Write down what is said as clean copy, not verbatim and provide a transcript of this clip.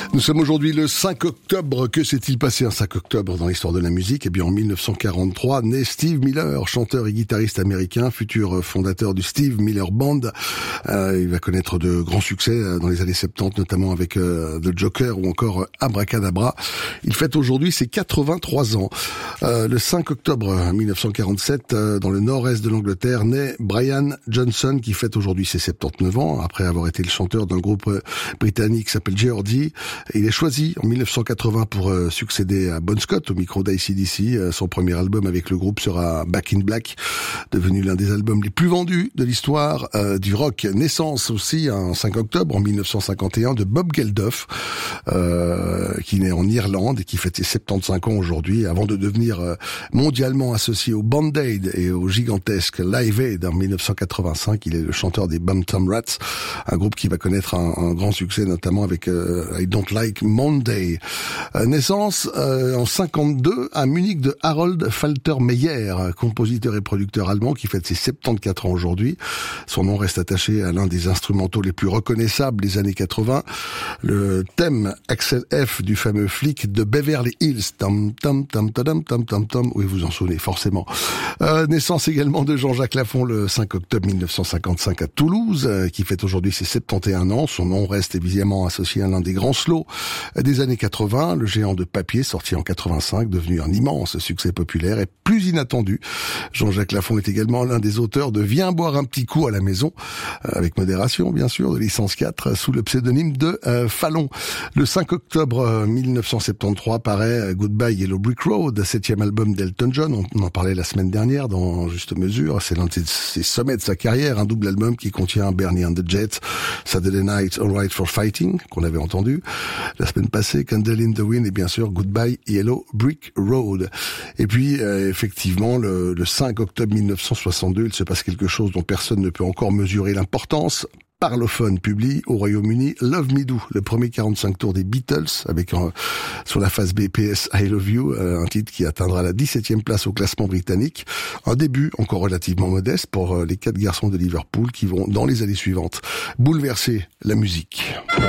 Nous sommes aujourd'hui le 5 octobre. Que s'est-il passé un 5 octobre dans l'histoire de la musique? Eh bien, en 1943, naît Steve Miller, chanteur et guitariste américain, futur fondateur du Steve Miller Band. Il va connaître de grands succès dans les années 70, notamment avec The Joker ou encore Abracadabra. Il fête aujourd'hui ses 83 ans. Le 5 octobre 1947, dans le nord-est de l'Angleterre, naît Brian Johnson, qui fête aujourd'hui ses 79 ans, après avoir été le chanteur d'un groupe britannique qui s'appelle Geordie. Il est choisi en 1980 pour succéder à Bon Scott au micro d'ACDC. Son premier album avec le groupe sera Back in Black, devenu l'un des albums les plus vendus de l'histoire du rock. Naissance aussi, un 5 octobre en 1951, de Bob Geldof, qui naît en Irlande et qui fête ses 75 ans aujourd'hui, avant de devenir mondialement associé au Band-Aid et au gigantesque Live Aid en 1985. Il est le chanteur des Bantam Rats, un groupe qui va connaître un grand succès, notamment avec I Don't Like Monday. Naissance en 52 à Munich de Harold Faltermeyer, compositeur et producteur allemand qui fête ses 74 ans aujourd'hui. Son nom reste attaché à l'un des instrumentaux les plus reconnaissables des années 80, le thème Axel F du fameux flic de Beverly Hills. Tam tam tam tam tam tam tam. Oui, vous en souvenez forcément. Naissance également de Jean-Jacques Lafont le 5 octobre 1955 à Toulouse, qui fête aujourd'hui ses 71 ans. Son nom reste évidemment associé à l'un des grands slows des années 80, le géant de papier sorti en 85, devenu un immense succès populaire et plus inattendu. Jean-Jacques Lafont est également l'un des auteurs de Viens boire un petit coup à la maison, avec modération bien sûr, de licence 4, sous le pseudonyme de Fallon. Le 5 octobre 1973 paraît Goodbye Yellow Brick Road, 7e album d'Elton John. On en parlait la semaine dernière dans Juste Mesure. C'est l'un de ses sommets de sa carrière, un double album qui contient Bernie and the Jets, Saturday Night All Right for Fighting, qu'on avait entendu la semaine passée, Candle in the Wind et bien sûr Goodbye Yellow Brick Road. Et puis effectivement le 5 octobre 1962, il se passe quelque chose dont personne ne peut encore mesurer l'importance. Parlophone publie au Royaume-Uni Love Me Do, le premier 45 tours des Beatles, avec sur la face B PS I Love You, un titre qui atteindra la 17e place au classement britannique. Un début encore relativement modeste pour les 4 garçons de Liverpool qui vont, dans les années suivantes, bouleverser la musique.